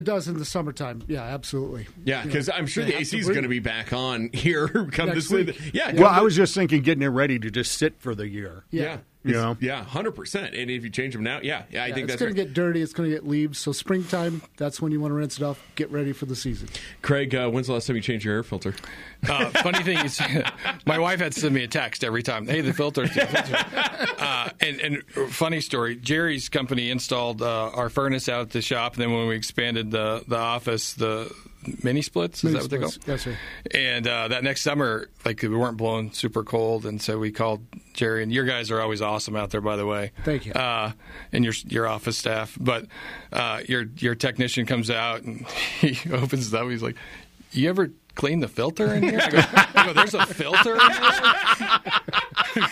It does in the summertime. Yeah, absolutely. Yeah, because I'm sure the AC is going to be back on here come Next this week. week. Yeah. Well, I was just thinking getting it ready to just sit for the year. Yeah. You know? Yeah, 100%. And if you change them now, I think that's it's going to get dirty. It's going to get leaves. So springtime, that's when you want to rinse it off. Get ready for the season. Craig, when's the last time you changed your air filter? Funny thing is, my wife had to send me a text every time. Hey, the filter. And funny story, Jerry's company installed our furnace out at the shop. And then when we expanded the office, the mini splits, is that what they call? Yes, sir. And that next summer, we weren't blowing super cold, and so we called Jerry. And your guys are always awesome out there, by the way. Thank you. And your office staff. But your technician comes out and he opens it up. He's like, "You ever clean the filter in here?" I go, "There's a filter in here?"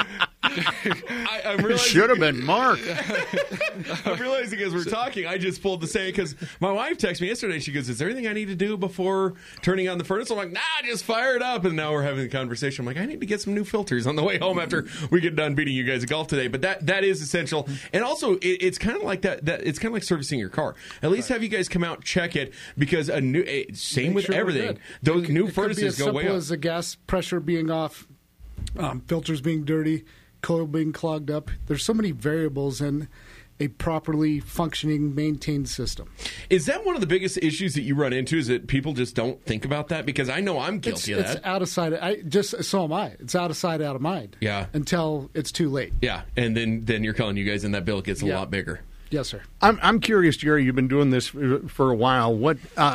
I'm realizing, should have been Mark. I'm realizing as we're talking, I just pulled the same because my wife texted me yesterday. She goes, "Is there anything I need to do before turning on the furnace?" I'm like, "Nah, just fire it up." And now we're having a conversation. I'm like, "I need to get some new filters on the way home after we get done beating you guys at golf today." But that is essential. And also, it's kind of like that. It's kind of like servicing your car. At least have you guys come out, check it, because same Make with sure everything. Those new it furnaces could be go way as simple up. as the gas pressure being off, filters being dirty, coil being clogged up. There's so many variables in a properly functioning, maintained system. Is that one of the biggest issues that you run into? Is that people just don't think about that? Because I know I'm guilty of that. It's out of sight. So am I. It's out of sight, out of mind. Yeah. Until it's too late. Yeah, and then you're calling you guys, and that bill gets a lot bigger. Yes, sir. I'm curious, Jerry. You've been doing this for a while. What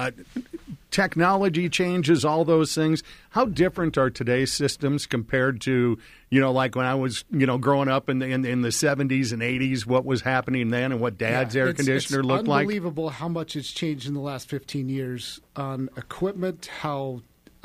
technology changes, all those things? How different are today's systems compared to like when I was growing up in the 70s and 80s? What was happening then, and what Dad's air conditioner looked like? It's unbelievable how much it's changed in the last 15 years on equipment. How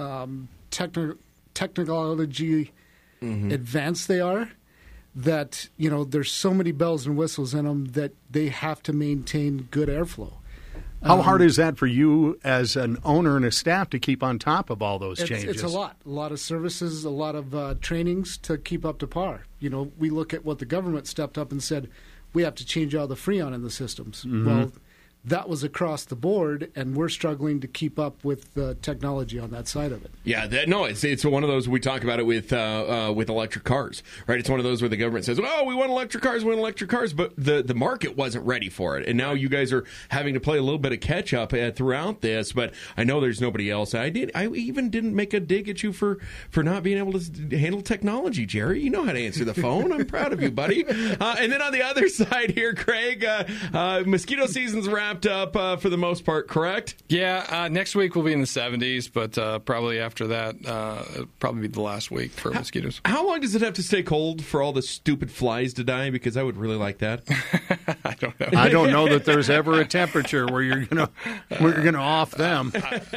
technology advanced they are. That there's so many bells and whistles in them that they have to maintain good airflow. How hard is that for you as an owner and a staff to keep on top of all those changes? It's a lot of services, a lot of trainings to keep up to par. We look at what the government stepped up and said, we have to change all the Freon in the systems. Mm-hmm. Well, that was across the board, and we're struggling to keep up with the technology on that side of it. Yeah, it's one of those. We talk about it with electric cars, right? It's one of those where the government says, "Oh, we want electric cars," but the market wasn't ready for it, and now you guys are having to play a little bit of catch up throughout this. But I know there's nobody else. I even didn't make a dig at you for not being able to handle technology, Jerry. You know how to answer the phone. I'm proud of you, buddy. And then on the other side here, Craig, mosquito season's wrapped up for the most part, correct? Yeah, next week we'll be in the 70s, but probably after that, it'll probably be the last week for mosquitoes. How long does it have to stay cold for all the stupid flies to die? Because I would really like that. I don't know. I don't know that there's ever a temperature where you're gonna off them.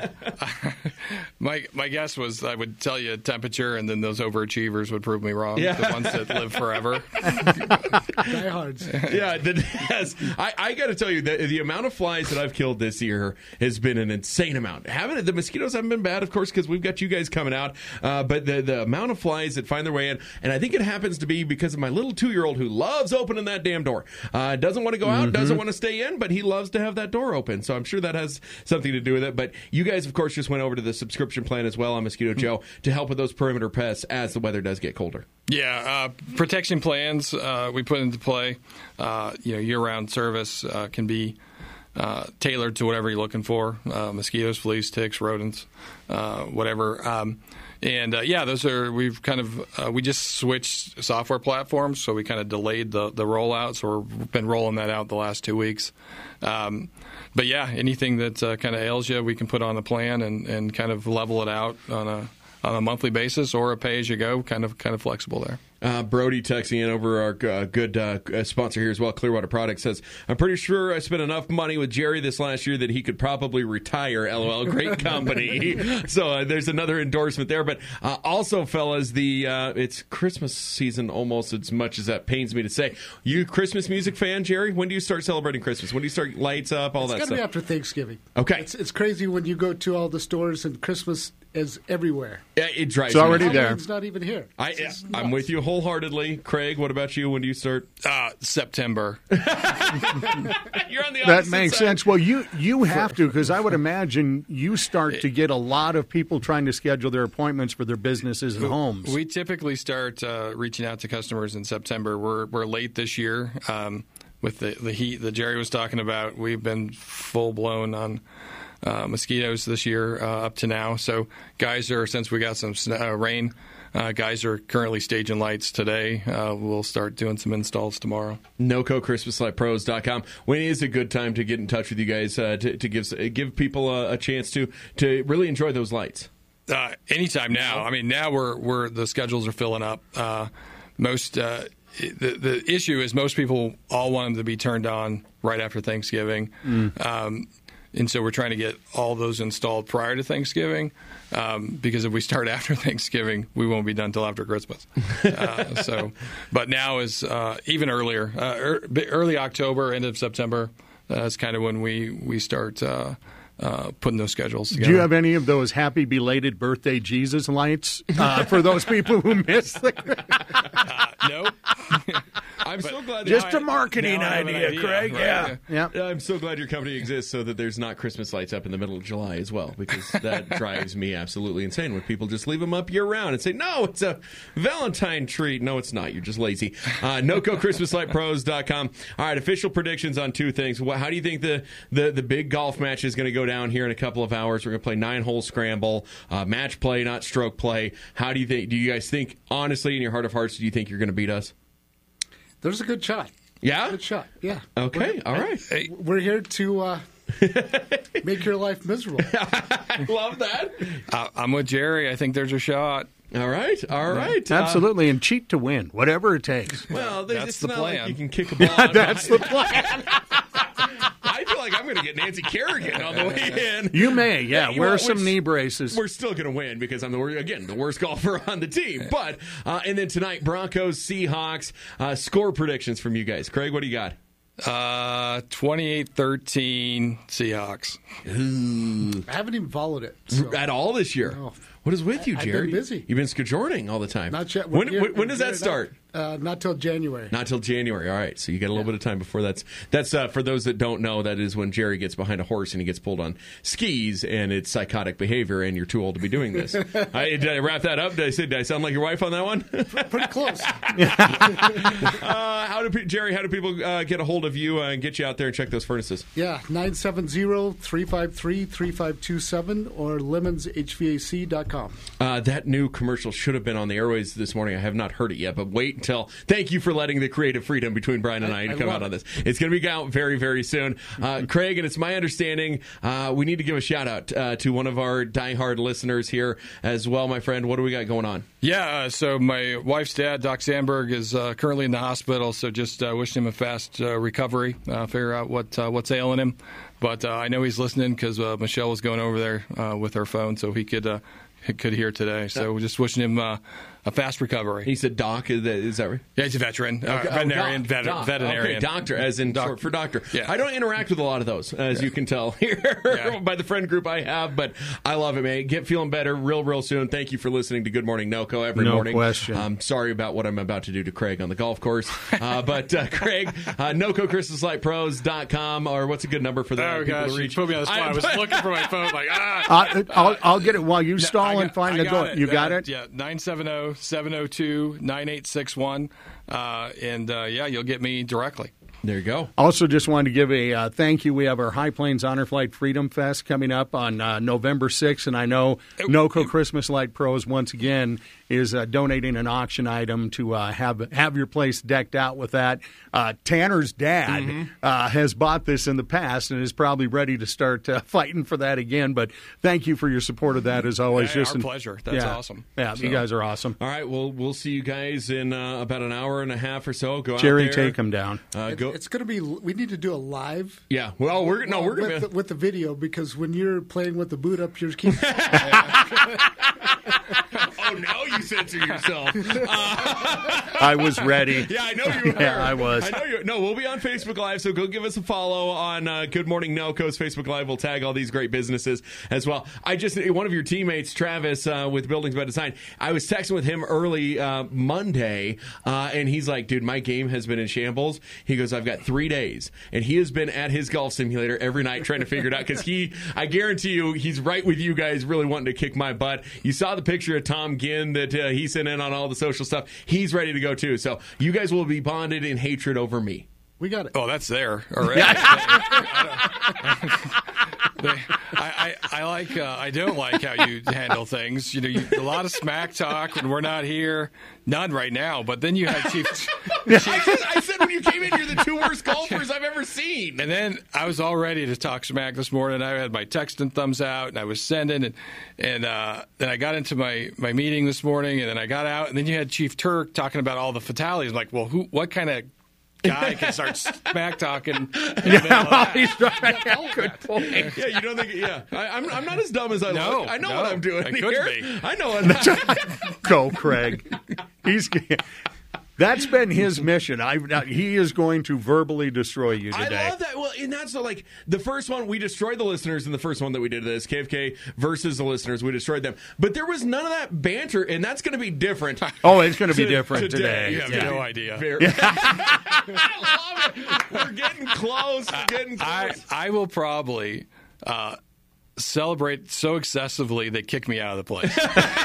My guess was I would tell you a temperature, and then those overachievers would prove me wrong. Yeah. The ones that live forever. Diehards. Yeah, I got to tell you that the amount of flies that I've killed this year has been an insane amount. The mosquitoes haven't been bad, of course, because we've got you guys coming out. But the amount of flies that find their way in, and I think it happens to be because of my little 2-year-old who loves opening that damn door. Doesn't want to go out, doesn't want to stay in, but he loves to have that door open. So I'm sure that has something to do with it. But you guys, of course, just went over to the subscription plan as well on Mosquito Joe to help with those perimeter pests as the weather does get colder. Yeah, protection plans we put into play. Year-round service can be tailored to whatever you're looking for, mosquitoes, fleas, ticks, rodents, whatever. Those are, we just switched software platforms, so we kind of delayed the rollout, so we've been rolling that out the last 2 weeks. But yeah, anything that kind of ails you, we can put on the plan and kind of level it out on a monthly basis or a pay-as-you-go, kind of flexible there. Brody texting in over our good sponsor here as well, Clearwater Products, says, "I'm pretty sure I spent enough money with Jerry this last year that he could probably retire. LOL, great company." So there's another endorsement there. But also, fellas, it's Christmas season almost as much as that pains me to say. You Christmas music fan, Jerry? When do you start celebrating Christmas? When do you start lights up, all that stuff? It's got to be after Thanksgiving. Okay. It's crazy when you go to all the stores and Christmas is everywhere. Yeah, it drives It's already me. there. It's not even here. I'm with you wholeheartedly. Craig, what about you? When do you start? September. You're on the opposite That makes side. sense. Well, you have to, because I would imagine you start to get a lot of people trying to schedule their appointments for their businesses and homes. We typically start reaching out to customers in September. We're late this year with the heat that Jerry was talking about. We've been full blown on mosquitoes this year up to now. So guys are, since we got some rain, guys are currently staging lights today. We'll start doing some installs tomorrow. NoCoChristmasLightPros.com. When is a good time to get in touch with you guys to give people a chance to really enjoy those lights? Anytime now. I mean, now we're the schedules are filling up. The issue is most people all want them to be turned on right after Thanksgiving. And so we're trying to get all those installed prior to Thanksgiving, because if we start after Thanksgiving, we won't be done until after Christmas. But now is even earlier, early October, end of September. That's kind of when we start putting those schedules together. Do you have any of those happy belated birthday Jesus lights for those people who missed the... No. I'm so glad. Just a marketing now I have an idea, idea, Craig. right? Yeah. I'm so glad your company exists so that there's not Christmas lights up in the middle of July as well, because that drives me absolutely insane when people just leave them up year round and say, no, it's a Valentine treat. No, it's not. You're just lazy. NoCoChristmasLightPros.com. All right, official predictions on two things. How do you think the big golf match is going to go down here in a couple of hours? We're going to play 9-hole scramble, match play, not stroke play. How do you think? Do you guys think, honestly, in your heart of hearts, do you think you're going to beat us? There's a good shot. Yeah? Good shot. Yeah. Okay. All right. We're here to make your life miserable. I love that. I'm with Jerry. I think there's a shot. All right. All right. Absolutely, and cheat to win, whatever it takes. Well, That's it's the not plan. like you can kick a ball out. That's the plan. I feel like I'm going to get Nancy Kerrigan on the way in. You may, yeah. You Wear know, some knee braces. We're still going to win because I'm the worst golfer on the team. But and then tonight, Broncos, Seahawks. Score predictions from you guys. Craig, what do you got? 28-13 Seahawks. I haven't even followed it. So. At all this year? No. What is with you, I've Jerry? been busy. You've been scheduled all the time. Not yet. When does that start? Not till January. Not till January. All right, so you got a little bit of time before that's for those that don't know, that is when Jerry gets behind a horse and he gets pulled on skis, and it's psychotic behavior, and you're too old to be doing this. Did I wrap that up? Did I sound like your wife on that one? Pretty close. Jerry? How do people get a hold of you and get you out there and check those furnaces? Yeah, 970-353-3527 or lemonshvac.com. That new commercial should have been on the airways this morning. I have not heard it yet, but wait until. Thank you for letting the creative freedom between Brian and I come out on this. It's going to be out very, very soon. Craig, and it's my understanding we need to give a shout out to one of our diehard listeners here as well, my friend. What do we got going on? Yeah, so my wife's dad, Doc Sandberg, is currently in the hospital, so just wishing him a fast recovery, figure out what's ailing him. But I know he's listening because Michelle was going over there with her phone, so he could hear today. So we're just wishing him a fast recovery. He said Doc, is that right? Yeah, he's a veteran, veterinarian. Okay, doctor, as in short for doctor. Yeah. I don't interact with a lot of those, as you can tell here by the friend group I have, but I love it, man. Get feeling better real soon. Thank you for listening to Good Morning NoCo every morning. No question. Sorry about what I'm about to do to Craig on the golf course. But Craig, NoCoChristmasLightPros.com, or what's a good number for the people to reach? You put me on the spot. I was looking for my phone, like, I'll get it while you stall and find the door. You got it? Yeah, 970-702-9861. You'll get me directly. There you go. Also, just wanted to give a thank you. We have our High Plains Honor Flight Freedom Fest coming up on November 6th, and I know NoCo Christmas Light Pros, once again, is donating an auction item to have your place decked out with that. Tanner's dad has bought this in the past and is probably ready to start fighting for that again, but thank you for your support of that, as always. Our pleasure. That's awesome. Yeah, you guys are awesome. All right, well, we'll see you guys in about an hour and a half or so. Go Jerry, out there. take him down. It's going to be. We need to do a live. Yeah. Well, we're going to with the video, because when you're playing with the boot up your keys. Oh, now you censor yourself. I was ready. Yeah, I know you were. Yeah, I was. I know you. No, we'll be on Facebook Live, so go give us a follow on Good Morning NoCo's Facebook Live. We'll tag all these great businesses as well. One of your teammates, Travis, with Buildings by Design, I was texting with him early Monday, and he's like, dude, my game has been in shambles. He goes, I've got 3 days, and he has been at his golf simulator every night trying to figure it out, because I guarantee you, he's right with you guys really wanting to kick my butt. You saw the picture of Tom Ginn that he sent in on all the social stuff. He's ready to go too. So you guys will be bonded in hatred over me. We got it. Oh, that's there already. I don't like how you handle things. A lot of smack talk when we're not here. None right now. But then you had Chief. I said when you came in, you're the two worst golfers I've ever seen. And then I was all ready to talk smack this morning. I had my text and thumbs out, and I was sending, and then I got into my meeting this morning, and then I got out, and then you had Chief Turk talking about all the fatalities. I'm like, well, what kind of guy can start smack talking? He's right. Good point. Yeah, you don't think? Yeah, I'm not as dumb as I look. I know what I'm doing. I could be. I know what. Go, Craig. That's been his mission. He is going to verbally destroy you today. I love that. Well, and that's like the first one, we destroyed the listeners in the first one that we did this, KFK versus the listeners. We destroyed them. But there was none of that banter, and that's going to be different. Oh, it's going to be different today. You have no idea. I love it. We're getting close. I will probably celebrate so excessively they kick me out of the place.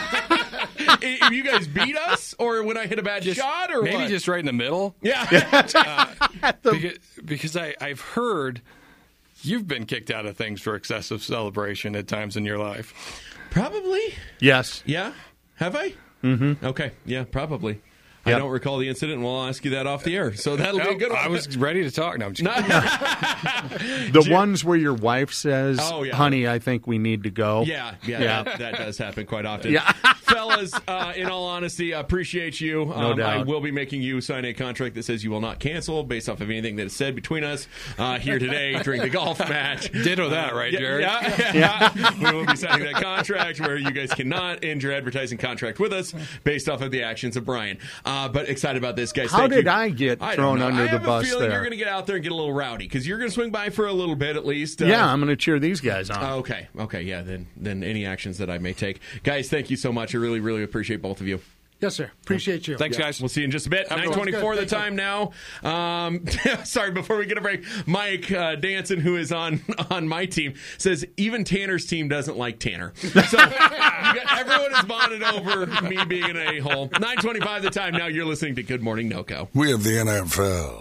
If you guys beat us, or when I hit a bad shot, or maybe what? just right in the middle. Yeah. Because I've heard you've been kicked out of things for excessive celebration at times in your life. Probably. Yes. Yeah. Have I? Mm-hmm. Okay. Yeah, probably. Yep. I don't recall the incident, and we'll ask you that off the air. So that'll be a good one. I was ready to talk. No, I'm just kidding. The ones where your wife says, yeah. honey, I think we need to go. Yeah. That does happen quite often. Yeah. Fellas, in all honesty, I appreciate you. No doubt. I will be making you sign a contract that says you will not cancel based off of anything that is said between us here today during the golf match. Ditto that, right, Jared? Yeah. We will be signing that contract where you guys cannot end your advertising contract with us based off of the actions of Brian. But excited about this, guys. How did I get thrown under the bus there? I have a feeling you're going to get out there and get a little rowdy, because you're going to swing by for a little bit at least. Yeah, I'm going to cheer these guys on. Okay, yeah, then any actions that I may take. Guys, thank you so much. I really, really appreciate both of you. Yes, sir. Appreciate you. Thanks, guys. We'll see you in just a bit. 9:24 the time now. Sorry, before we get a break, Mike Danson, who is on my team, says even Tanner's team doesn't like Tanner. So everyone is bonded over me being an a-hole. 9:25 the time now. You're listening to Good Morning NoCo. We have the NFL,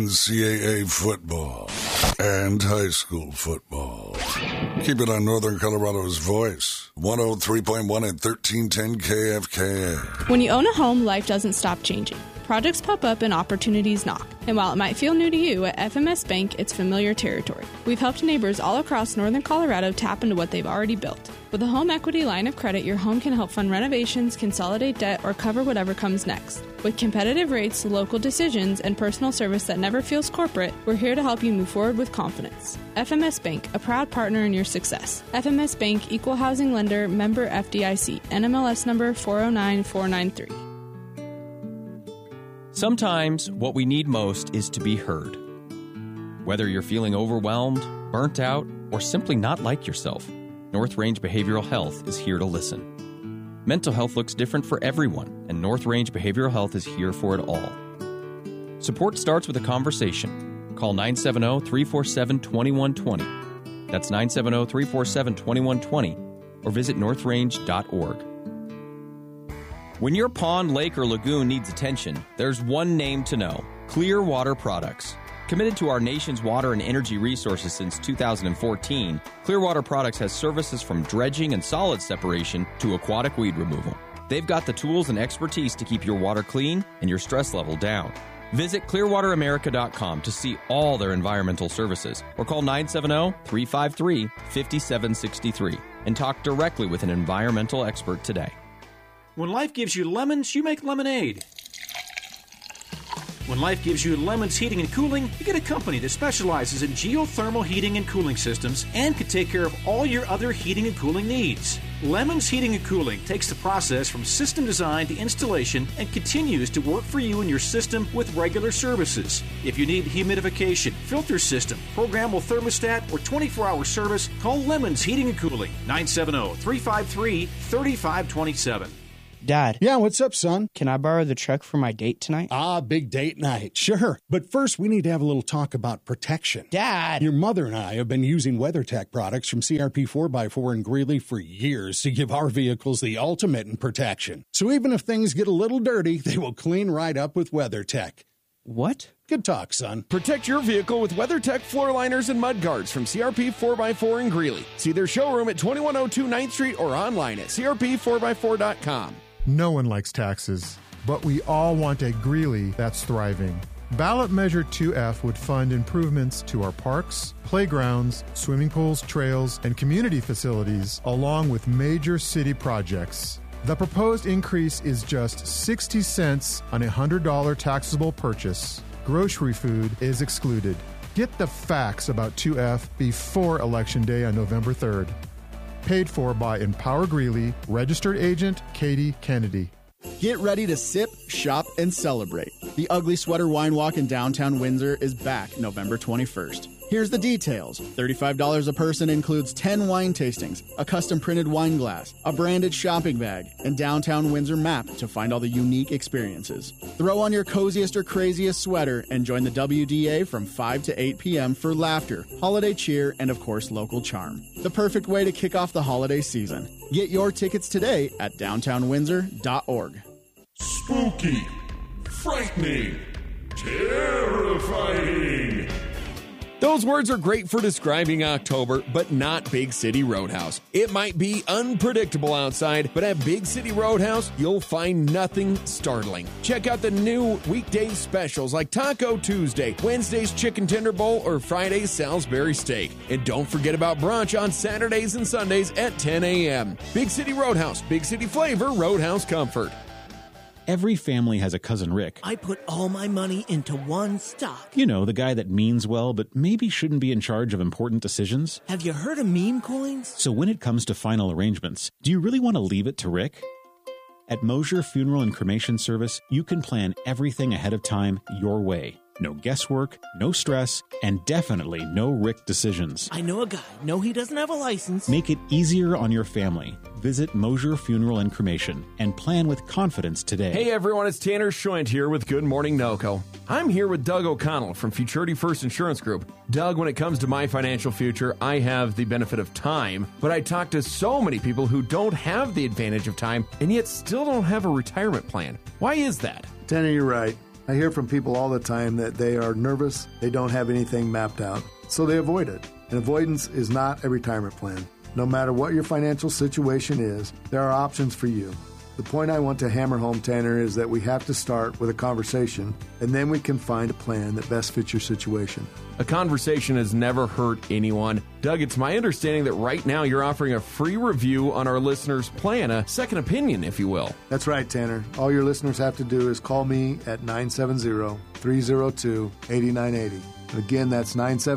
NCAA football, and high school football. Keep it on Northern Colorado's voice. 103.1 and 1310 KFKA. When you own a home, life doesn't stop changing. Projects pop up and opportunities knock. And while it might feel new to you, at FMS Bank, it's familiar territory. We've helped neighbors all across Northern Colorado tap into what they've already built. With a home equity line of credit, your home can help fund renovations, consolidate debt, or cover whatever comes next. With competitive rates, local decisions, and personal service that never feels corporate, we're here to help you move forward with confidence. FMS Bank, a proud partner in your success. FMS Bank, Equal Housing Lender, member FDIC, NMLS number 409493. Sometimes what we need most is to be heard. Whether you're feeling overwhelmed, burnt out, or simply not like yourself, North Range Behavioral Health is here to listen. Mental health looks different for everyone, and North Range Behavioral Health is here for it all. Support starts with a conversation. Call 970-347-2120. That's 970-347-2120, or visit northrange.org. When your pond, lake, or lagoon needs attention, there's one name to know: Clear Water Products. Committed to our nation's water and energy resources since 2014, Clear Water Products has services from dredging and solid separation to aquatic weed removal. They've got the tools and expertise to keep your water clean and your stress level down. Visit clearwateramerica.com to see all their environmental services, or call 970-353-5763 and talk directly with an environmental expert today. When life gives you lemons, you make lemonade. When life gives you Lemons Heating and Cooling, you get a company that specializes in geothermal heating and cooling systems and can take care of all your other heating and cooling needs. Lemons Heating and Cooling takes the process from system design to installation and continues to work for you and your system with regular services. If you need humidification, filter system, programmable thermostat, or 24-hour service, call Lemons Heating and Cooling, 970-353-3527. Dad. Yeah, what's up, son? Can I borrow the truck for my date tonight? Ah, big date night. Sure. But first, we need to have a little talk about protection. Dad! Your mother and I have been using WeatherTech products from CRP 4x4 in Greeley for years to give our vehicles the ultimate in protection. So even if things get a little dirty, they will clean right up with WeatherTech. What? Good talk, son. Protect your vehicle with WeatherTech floor liners and mud guards from CRP 4x4 in Greeley. See their showroom at 2102 9th Street or online at crp4x4.com. No one likes taxes, but we all want a Greeley that's thriving. Ballot Measure 2F would fund improvements to our parks, playgrounds, swimming pools, trails, and community facilities, along with major city projects. The proposed increase is just 60 cents on a $100 taxable purchase. Grocery food is excluded. Get the facts about 2F before Election Day on November 3rd. Paid for by Empower Greeley, registered agent Katie Kennedy. Get ready to sip, shop, and celebrate. The Ugly Sweater Wine Walk in downtown Windsor is back November 21st. Here's the details. $35 a person includes 10 wine tastings, a custom printed wine glass, a branded shopping bag, and downtown Windsor map to find all the unique experiences. Throw on your coziest or craziest sweater and join the WDA from 5 to 8 p.m. for laughter, holiday cheer, and of course local charm. The perfect way to kick off the holiday season. Get your tickets today at downtownwindsor.org. Spooky, frightening, terrifying. Those words are great for describing October, but not Big City Roadhouse. It might be unpredictable outside, but at Big City Roadhouse, you'll find nothing startling. Check out the new weekday specials like Taco Tuesday, Wednesday's Chicken Tender Bowl, or Friday's Salisbury Steak. And don't forget about brunch on Saturdays and Sundays at 10 a.m. Big City Roadhouse, Big City flavor, Roadhouse comfort. Every family has a cousin Rick. I put all my money into one stock. You know, the guy that means well, but maybe shouldn't be in charge of important decisions. Have you heard of meme coins? So when it comes to final arrangements, do you really want to leave it to Rick? At Mosier Funeral and Cremation Service, you can plan everything ahead of time your way. No guesswork, no stress, and definitely no Rick decisions. I know a guy. No, he doesn't have a license. Make it easier on your family. Visit Mosier Funeral and Cremation and plan with confidence today. Hey everyone, it's Tanner Schwent here with Good Morning NOCO. I'm here with Doug O'Connell from Futurity First Insurance Group. Doug, when it comes to my financial future, I have the benefit of time, but I talk to so many people who don't have the advantage of time and yet still don't have a retirement plan. Why is that? Tanner, you're right. I hear from people all the time that they are nervous, they don't have anything mapped out, so they avoid it. And avoidance is not a retirement plan. No matter what your financial situation is, there are options for you. The point I want to hammer home, Tanner, is that we have to start with a conversation, and then we can find a plan that best fits your situation. A conversation has never hurt anyone. Doug, it's my understanding that right now you're offering a free review on our listeners' plan, a second opinion, if you will. That's right, Tanner. All your listeners have to do is call me at 970-302-8980. Again, that's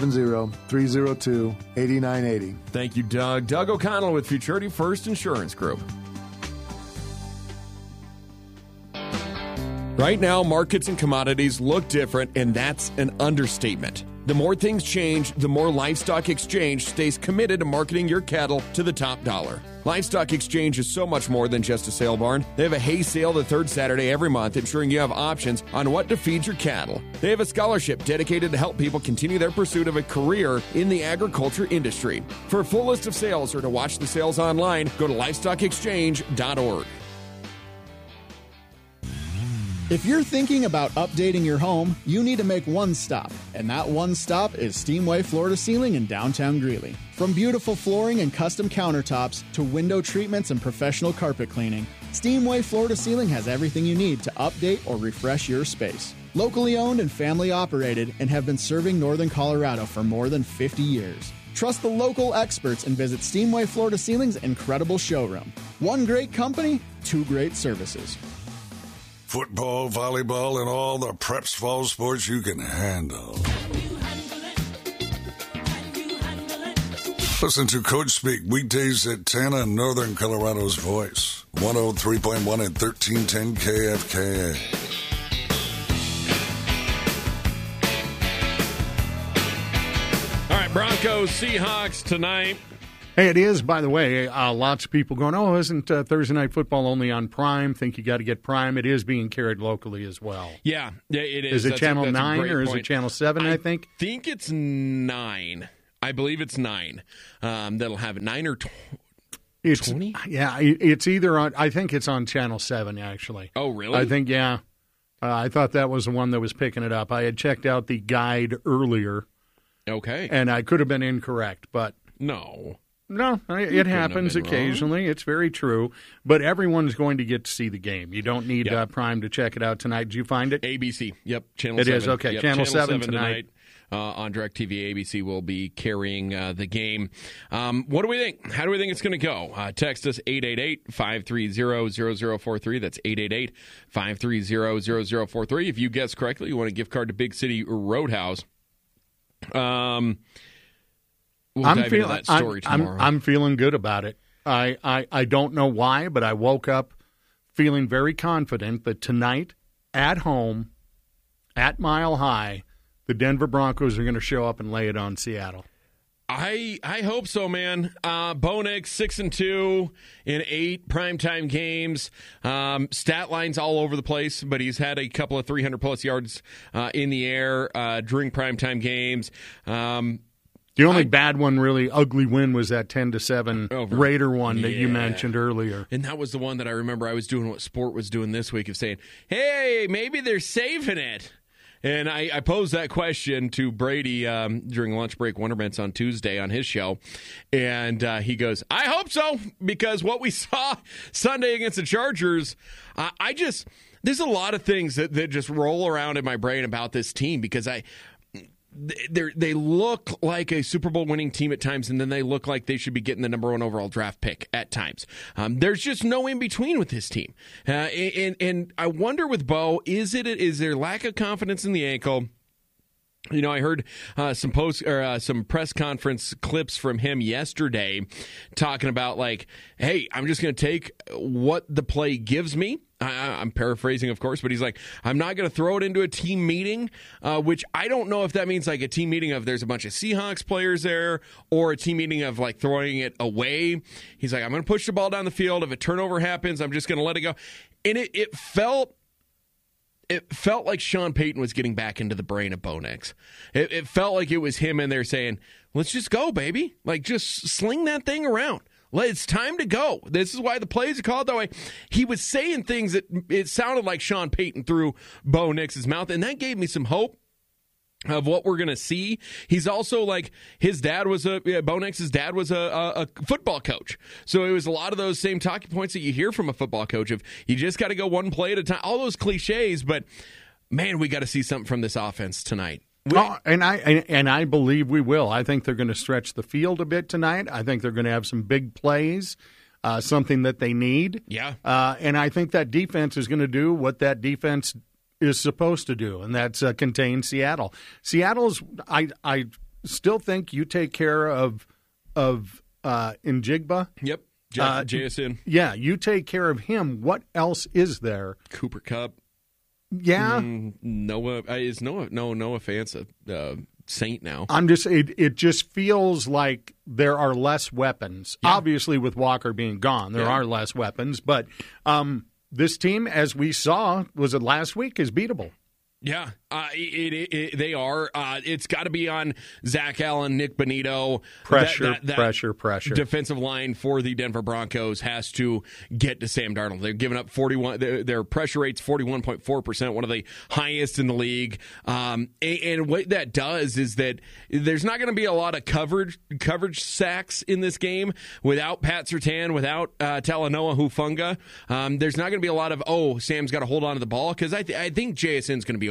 970-302-8980. Thank you, Doug. Doug O'Connell with Futurity First Insurance Group. Right now, markets and commodities look different, and that's an understatement. The more things change, the more Livestock Exchange stays committed to marketing your cattle to the top dollar. Livestock Exchange is so much more than just a sale barn. They have a hay sale the third Saturday every month, ensuring you have options on what to feed your cattle. They have a scholarship dedicated to help people continue their pursuit of a career in the agriculture industry. For a full list of sales or to watch the sales online, go to livestockexchange.org. If you're thinking about updating your home, you need to make one stop, and that one stop is Steamway Floor to Ceiling in downtown Greeley. From beautiful flooring and custom countertops to window treatments and professional carpet cleaning, Steamway Floor to Ceiling has everything you need to update or refresh your space. Locally owned and family operated, and have been serving Northern Colorado for more than 50 years. Trust the local experts and visit Steamway Floor to Ceiling's incredible showroom. One great company, two great services. Football, volleyball, and all the preps fall sports you can handle. Listen to Coach Speak weekdays at 10 on Northern Colorado's Voice. 103.1 and 1310 KFKA. All right, Broncos, Seahawks tonight. Hey, it is, by the way, lots of people going, oh, isn't Thursday Night Football only on Prime? Think you got to get Prime. It is being carried locally as well. Yeah, it is. Is it Channel 9 or is it Channel 7, I think? I think it's 9. I believe it's 9. That'll have it 9 or 20? Yeah, it's either on, I think it's on Channel 7, actually. Oh, really? I think, yeah. I thought that was the one that was picking it up. I had checked out the guide earlier. Okay. And I could have been incorrect, but. No, it happens occasionally. Wrong. It's very true. But everyone's going to get to see the game. You don't need Prime to check it out tonight. Did you find it? ABC. Yep. Channel 7. It is, okay. Yep. Channel 7 tonight. On DirecTV, ABC will be carrying the game. What do we think? How do we think it's going to go? Text us 888-530-0043. That's 888-530-0043. If you guess correctly, you want a gift card to Big City Roadhouse. We'll dive into that story tomorrow. I'm feeling good about it. I don't know why, but I woke up feeling very confident that tonight, at home, at Mile High, the Denver Broncos are going to show up and lay it on Seattle. I hope so, man. Bo Nix 6-2 in 8 primetime games. Stat lines all over the place, but he's had a couple of 300-plus yards in the air during primetime games. The only bad one, really ugly win, was that 10-7 Raider one that you mentioned earlier. And that was the one that I remember I was doing what Sport was doing this week of saying, hey, maybe they're saving it. And I posed that question to Brady during Lunch Break Wonderments on Tuesday on his show. And he goes, I hope so, because what we saw Sunday against the Chargers, there's a lot of things that just roll around in my brain about this team because they look like a Super Bowl winning team at times, and then they look like they should be getting the number 1 overall draft pick at times. There's just no in between with this team, and I wonder with Bo, is there lack of confidence in the ankle? You know, I heard some press conference clips from him yesterday talking about like, hey, I'm just going to take what the play gives me. I'm paraphrasing, of course, but he's like, I'm not going to throw it into a team meeting, which I don't know if that means like a team meeting of there's a bunch of Seahawks players there or a team meeting of like throwing it away. He's like, I'm going to push the ball down the field. If a turnover happens, I'm just going to let it go. And it felt like Sean Payton was getting back into the brain of Bo Nix. It felt like it was him in there saying, let's just go, baby. Like, just sling that thing around. It's time to go. This is why the plays are called that way. He was saying things that it sounded like Sean Payton through Bo Nix's mouth, and that gave me some hope of what we're going to see. He's also like, Bo Nix's dad was a football coach. So it was a lot of those same talking points that you hear from a football coach of you just got to go one play at a time, all those cliches, but man, we got to see something from this offense tonight. And I believe we will. I think they're going to stretch the field a bit tonight. I think they're going to have some big plays, something that they need. Yeah. And I think that defense is going to do what that defense is supposed to do, and that's contain Seattle. Seattle's, I still think you take care of Njigba. Yep. JSN. Yeah, you take care of him. What else is there? Cooper Kupp. Yeah. Noah Fant's a Saint now. It just feels like there are less weapons. Yeah. Obviously, with Walker being gone, there are less weapons. But this team, as we saw, was it last week, is beatable. Yeah, they are. It's got to be on Zach Allen, Nick Bonito. Pressure. Defensive line for the Denver Broncos has to get to Sam Darnold. They're giving up 41. Their pressure rate's 41.4%, one of the highest in the league. And what that does is that there's not going to be a lot of coverage sacks in this game without Pat Surtain, without Talanoa Hufanga. There's not going to be a lot of Sam's got to hold on to the ball because I think JSN's going to be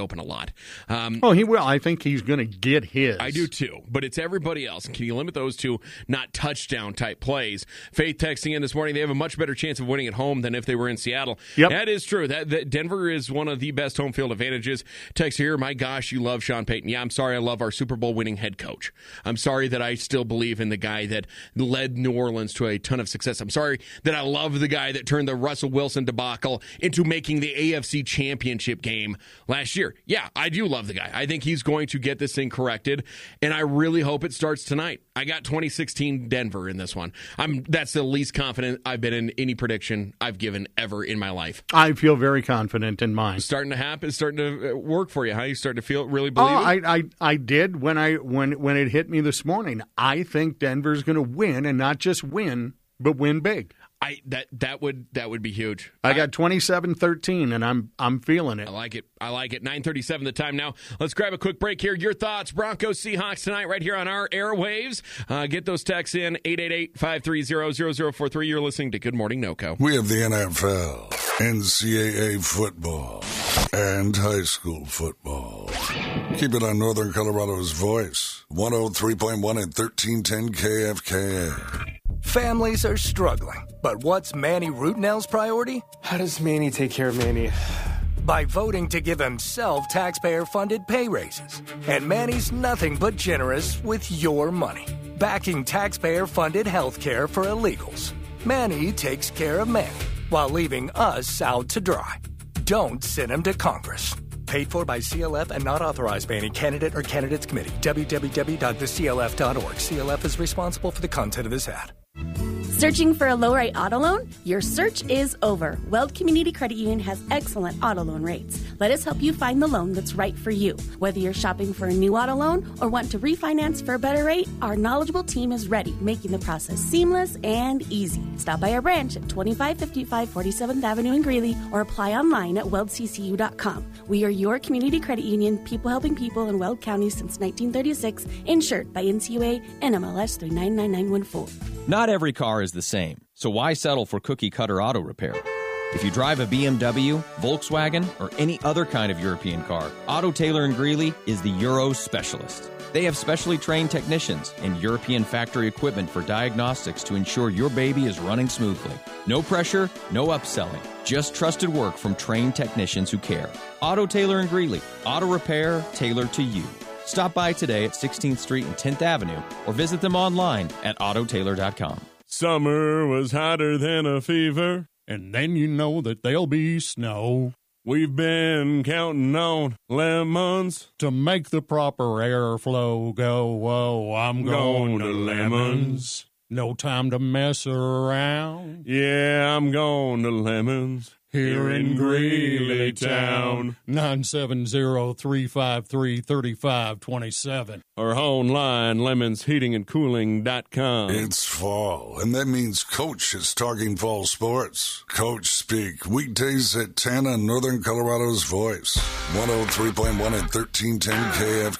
open a lot. He will. I think he's going to get his. I do too, but it's everybody else. Can you limit those to not touchdown-type plays? Faith texting in this morning, they have a much better chance of winning at home than if they were in Seattle. Yep. That is true. That Denver is one of the best home field advantages. Text here, my gosh, you love Sean Payton. Yeah, I'm sorry I love our Super Bowl winning head coach. I'm sorry that I still believe in the guy that led New Orleans to a ton of success. I'm sorry that I love the guy that turned the Russell Wilson debacle into making the AFC Championship game last year. Yeah, I do love the guy. I think he's going to get this thing corrected, and I really hope it starts tonight. I got 2016 Denver in this one. That's the least confident I've been in any prediction I've given ever in my life. I feel very confident in mine. It's starting to happen. It's starting to work for you. How you starting to feel? Really believe it? I did when it hit me this morning. I think Denver's going to win, and not just win, but win big. That would be huge. I got 27-13, and I'm feeling it. I like it. 9:37 the time now. Let's grab a quick break here. Your thoughts, Broncos, Seahawks tonight right here on our airwaves. Get those texts in, 888-530-0043. You're listening to Good Morning NoCo. We have the NFL, NCAA football, and high school football. Keep it on Northern Colorado's voice, 103.1 and 1310 KFKA. Families are struggling, but what's Manny Rootnell's priority? How does Manny take care of Manny? By voting to give himself taxpayer-funded pay raises. And Manny's nothing but generous with your money, backing taxpayer-funded health care for illegals. Manny takes care of Manny while leaving us out to dry. Don't send him to Congress. Paid for by CLF and not authorized by any candidate or candidates committee. www.theclf.org. CLF is responsible for the content of this ad. Searching for a low-rate auto loan? Your search is over. Weld Community Credit Union has excellent auto loan rates. Let us help you find the loan that's right for you. Whether you're shopping for a new auto loan or want to refinance for a better rate, our knowledgeable team is ready, making the process seamless and easy. Stop by our branch at 2555 47th Avenue in Greeley or apply online at weldccu.com. We are your community credit union, people helping people in Weld County since 1936, insured by NCUA and MLS 399914. Not every car is the same, so why settle for cookie-cutter auto repair? If you drive a BMW, Volkswagen, or any other kind of European car, Auto Taylor in Greeley is the Euro specialist. They have specially trained technicians and European factory equipment for diagnostics to ensure your baby is running smoothly. No pressure, no upselling, just trusted work from trained technicians who care. Auto Taylor in Greeley, auto repair tailored to you. Stop by today at 16th Street and 10th Avenue or visit them online at autotaylor.com. Summer was hotter than a fever, and then you know that there'll be snow. We've been counting on lemons to make the proper airflow go. Whoa, I'm going to lemons. No time to mess around. Yeah, I'm going to lemons. Here in Greeley Town, 970-353-3527. Or online, lemonsheatingandcooling.com. It's fall, and that means Coach is talking fall sports. Coach Speak, weekdays at 10 on Northern Colorado's Voice, 103.1 and 1310 KFK.